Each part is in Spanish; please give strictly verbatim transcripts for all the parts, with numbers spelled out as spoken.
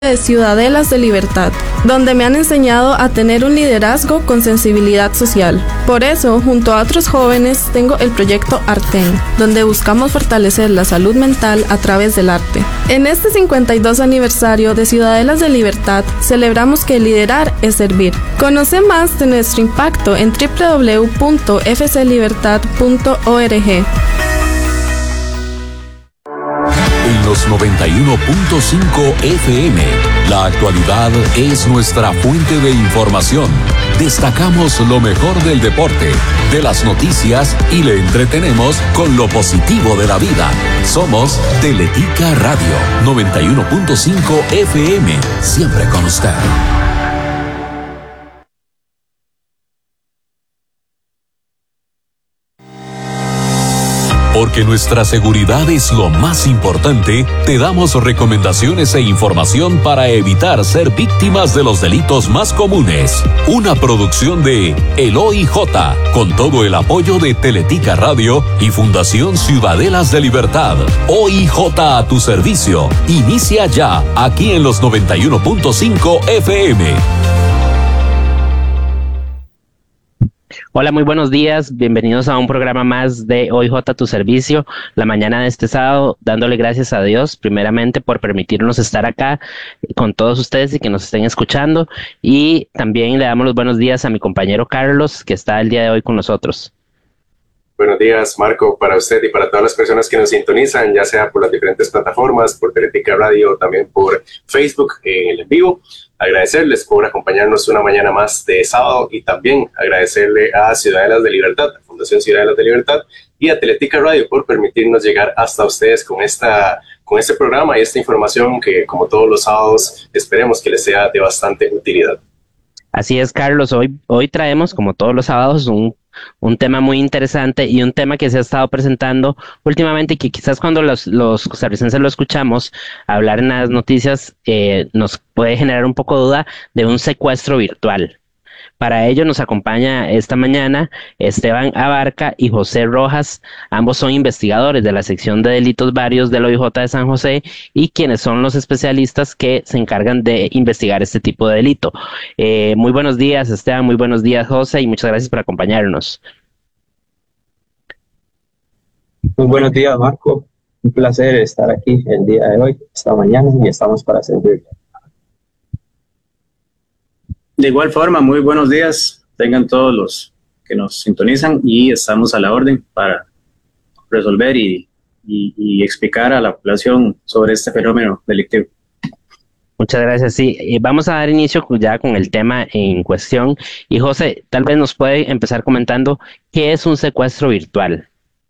de Ciudadelas de Libertad, donde me han enseñado a tener un liderazgo con sensibilidad social. Por eso, junto a otros jóvenes, tengo el proyecto Arten, donde buscamos fortalecer la salud mental a través del arte. En este cincuenta y dos aniversario de Ciudadelas de Libertad, celebramos que liderar es servir. Conoce más de nuestro impacto en doble u doble u doble u punto f c libertad punto org. En los noventa y uno punto cinco F M, la actualidad es nuestra fuente de información. Destacamos lo mejor del deporte, de las noticias y le entretenemos con lo positivo de la vida. Somos Teletica Radio, noventa y uno punto cinco F M, siempre con usted. Porque nuestra seguridad es lo más importante, te damos recomendaciones e información para evitar ser víctimas de los delitos más comunes. Una producción de El O I J, con todo el apoyo de Teletica Radio y Fundación Ciudadelas de Libertad. O I J a tu servicio. Inicia ya, aquí en los noventa y uno punto cinco F M. Hola, muy buenos días, bienvenidos a un programa más de O I J a tu servicio, la mañana de este sábado, dándole gracias a Dios primeramente por permitirnos estar acá con todos ustedes y que nos estén escuchando, y también le damos los buenos días a mi compañero Carlos, que está el día de hoy con nosotros. Buenos días, Marco, para usted y para todas las personas que nos sintonizan, ya sea por las diferentes plataformas, por Teletica Radio, también por Facebook en el en vivo. Agradecerles por acompañarnos una mañana más de sábado y también agradecerle a Ciudadelas de Libertad, a Fundación Ciudadelas de Libertad y a Teletica Radio por permitirnos llegar hasta ustedes con, esta, con este programa y esta información que, como todos los sábados, esperemos que les sea de bastante utilidad. Así es, Carlos, hoy, hoy traemos, como todos los sábados, un un tema muy interesante y un tema que se ha estado presentando últimamente y que quizás cuando los, los costarricenses lo escuchamos hablar en las noticias eh, nos puede generar un poco de duda de un secuestro virtual. Para ello nos acompaña esta mañana Esteban Abarca y José Rojas, ambos son investigadores de la sección de delitos varios del O I J de San José y quienes son los especialistas que se encargan de investigar este tipo de delito. Eh, muy buenos días, Esteban, muy buenos días, José, y muchas gracias por acompañarnos. Muy buenos días, Marco. Un placer estar aquí el día de hoy, esta mañana, y estamos para servir. De igual forma, muy buenos días, tengan todos los que nos sintonizan y estamos a la orden para resolver y, y, y explicar a la población sobre este fenómeno delictivo. Muchas gracias, sí, eh, vamos a dar inicio ya con el tema en cuestión y José, tal vez nos puede empezar comentando qué es un secuestro virtual.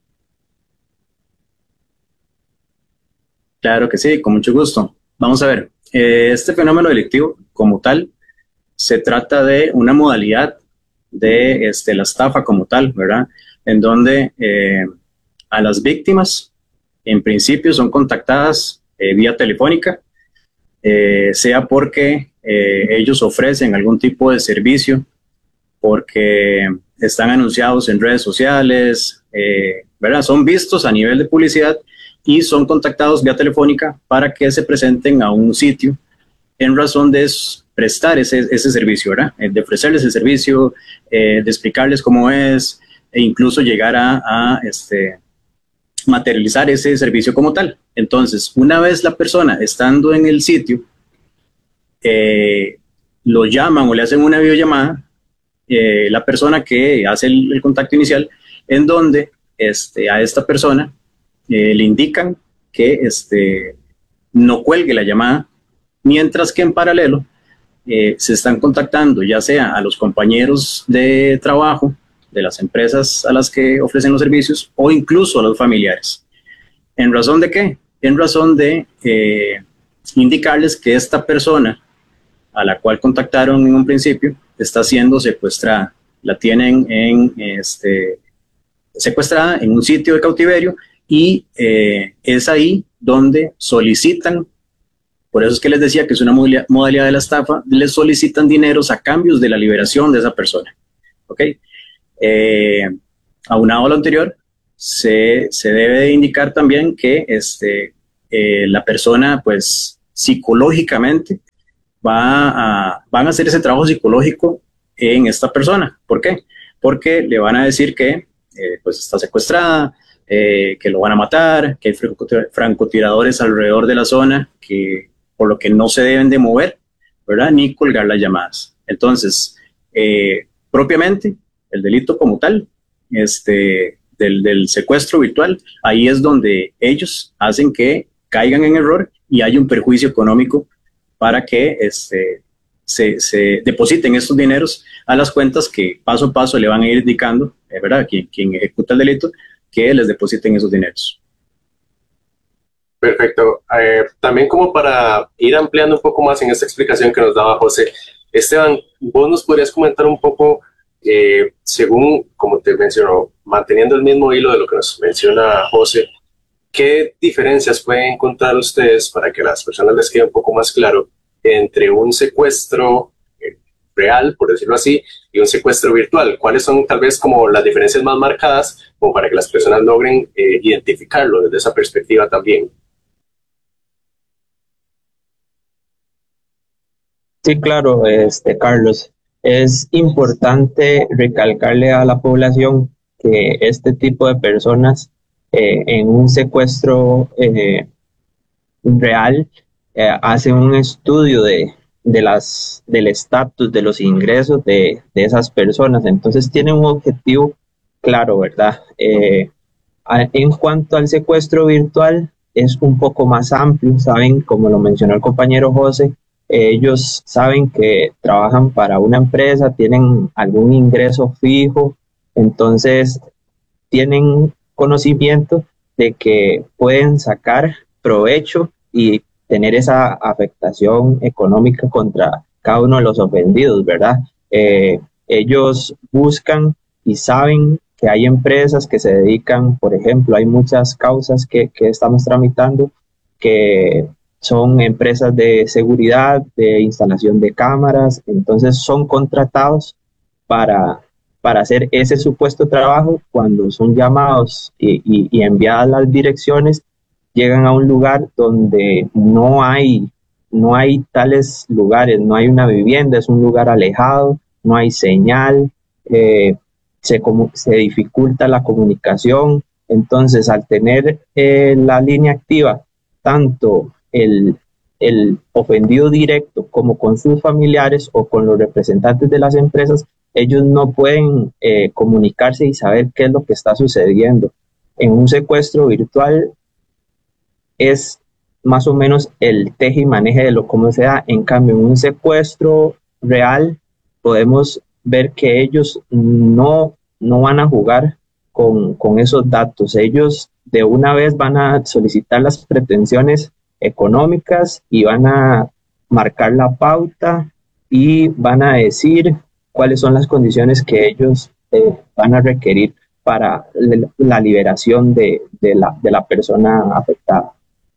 Claro que sí, con mucho gusto. Vamos a ver, eh, este fenómeno delictivo como tal se trata de una modalidad de este, la estafa como tal, ¿verdad? En donde eh, a las víctimas, en principio, son contactadas eh, vía telefónica, eh, sea porque eh, ellos ofrecen algún tipo de servicio, porque están anunciados en redes sociales, eh, ¿verdad? Son vistos a nivel de publicidad y son contactados vía telefónica para que se presenten a un sitio en razón de prestar ese, ese servicio, ¿verdad? De ofrecerles el servicio, eh, de explicarles cómo es, e incluso llegar a, a este, materializar ese servicio como tal. Entonces, una vez la persona estando en el sitio, eh, lo llaman o le hacen una videollamada, eh, la persona que hace el, el contacto inicial, en donde este, a esta persona eh, le indican que este, no cuelgue la llamada, mientras que en paralelo eh, se están contactando ya sea a los compañeros de trabajo de las empresas a las que ofrecen los servicios o incluso a los familiares. ¿En razón de qué? En razón de eh, indicarles que esta persona a la cual contactaron en un principio está siendo secuestrada. La tienen en, este, secuestrada en un sitio de cautiverio y eh, es ahí donde solicitan. Por eso es que les decía que es una modalidad de la estafa, les solicitan dineros a cambios de la liberación de esa persona. ¿Ok? Eh, aunado a lo anterior, se, se debe de indicar también que este, eh, la persona pues psicológicamente va a, van a hacer ese trabajo psicológico en esta persona. ¿Por qué? Porque le van a decir que eh, pues está secuestrada, eh, que lo van a matar, que hay francotiradores alrededor de la zona, que por lo que no se deben de mover, ¿verdad? Ni colgar las llamadas. Entonces, eh, propiamente, el delito como tal, este, del, del secuestro virtual, ahí es donde ellos hacen que caigan en error y hay un perjuicio económico para que este, se, se depositen estos dineros a las cuentas que paso a paso le van a ir indicando, eh, ¿verdad? Quien, quien ejecuta el delito, que les depositen esos dineros. Perfecto. Eh, también como para ir ampliando un poco más en esta explicación que nos daba José, Esteban, vos nos podrías comentar un poco, eh, según, como te mencionó, manteniendo el mismo hilo de lo que nos menciona José, ¿qué diferencias pueden encontrar ustedes para que las personas les quede un poco más claro entre un secuestro eh, real, por decirlo así, y un secuestro virtual? ¿Cuáles son tal vez como las diferencias más marcadas como para que las personas logren eh, identificarlo desde esa perspectiva también? Sí, claro, este, Carlos. Es importante recalcarle a la población que este tipo de personas eh, en un secuestro eh, real eh, hacen un estudio de, de las, del estatus, de los ingresos de, de esas personas. Entonces tienen un objetivo claro, ¿verdad? Eh, a, en cuanto al secuestro virtual, es un poco más amplio, ¿saben? Como lo mencionó el compañero José, ellos saben que trabajan para una empresa, tienen algún ingreso fijo, entonces tienen conocimiento de que pueden sacar provecho y tener esa afectación económica contra cada uno de los ofendidos, ¿verdad? Eh, ellos buscan y saben que hay empresas que se dedican, por ejemplo, hay muchas causas que, que estamos tramitando que son empresas de seguridad, de instalación de cámaras, entonces son contratados para, para hacer ese supuesto trabajo. Cuando son llamados y, y, y enviadas las direcciones, llegan a un lugar donde no hay, no hay tales lugares, no hay una vivienda, es un lugar alejado, no hay señal, eh, se, se dificulta la comunicación. Entonces, al tener eh, la línea activa, tanto el, el ofendido directo como con sus familiares o con los representantes de las empresas, ellos no pueden eh, comunicarse y saber qué es lo que está sucediendo. En un secuestro virtual es más o menos el teje y maneje de lo cómo se da. En cambio, en un secuestro real podemos ver que ellos no, no van a jugar con, con esos datos. Ellos de una vez van a solicitar las pretensiones económicas y van a marcar la pauta y van a decir cuáles son las condiciones que ellos eh, van a requerir para la liberación de, de, la, de la persona afectada.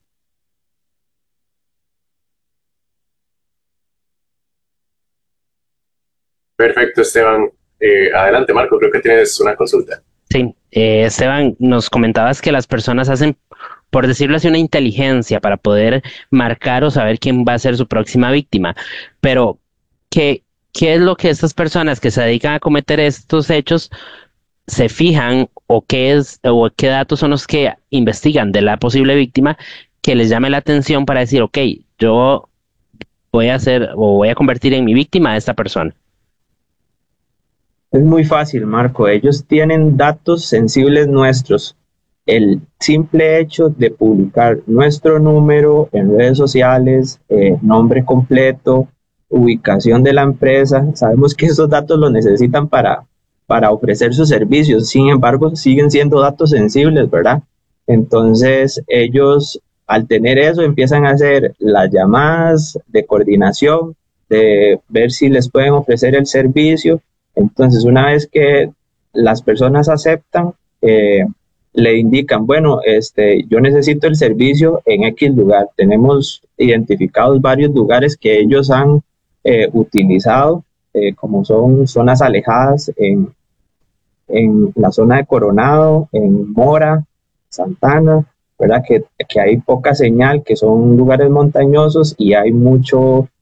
Perfecto, Esteban. Eh, adelante, Marco, creo que tienes una consulta. Sí, eh, Esteban, nos comentabas que las personas hacen, por decirlo así, una inteligencia para poder marcar o saber quién va a ser su próxima víctima. Pero, ¿qué, qué es lo que estas personas que se dedican a cometer estos hechos se fijan o qué es o qué datos son los que investigan de la posible víctima que les llame la atención para decir, ok, yo voy a hacer o voy a convertir en mi víctima a esta persona? Es muy fácil, Marco. Ellos tienen datos sensibles nuestros. El simple hecho de publicar nuestro número en redes sociales, eh, nombre completo, ubicación de la empresa, sabemos que esos datos los necesitan para, para ofrecer sus servicios. Sin embargo, siguen siendo datos sensibles, ¿verdad? Entonces, ellos, al tener eso, empiezan a hacer las llamadas de coordinación, de ver si les pueden ofrecer el servicio. Entonces, una vez que las personas aceptan, eh, le indican, bueno, este, yo necesito el servicio en X lugar. Tenemos identificados varios lugares que ellos han eh, utilizado, eh, como son zonas alejadas en, en la zona de Coronado, en Mora, Santana, ¿verdad? Que, que hay poca señal, que son lugares montañosos y hay mucho